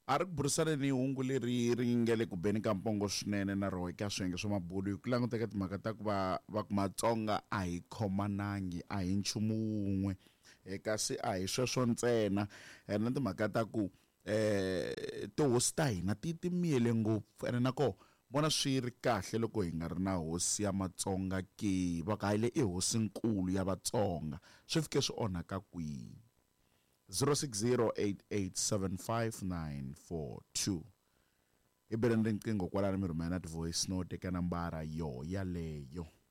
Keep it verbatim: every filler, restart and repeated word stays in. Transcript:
a ri ku burisana ni hungu leri ri nga le ku beni ka mpongo swinene na roho eka swiyenge swa mabulu hi ku languteka timhaka ta ku va va ku Matsonga a hi khomanangi a hi nchumu wun'we kasi a hi sweswo ntsena na timhaka ta ku eh tihosi ta hina ti timiyele ngopfu ene nako bona swi ri kahle loko hi nga ri na hosi ya Matsonga ke va ka ile i hosi nkulu ya Vatsonga swi fike swi onhaka kwihi zero six zero eight eight seven five nine four two i bere riqingho kwalana mi rhumela voice note eka nambara yo yaleyo.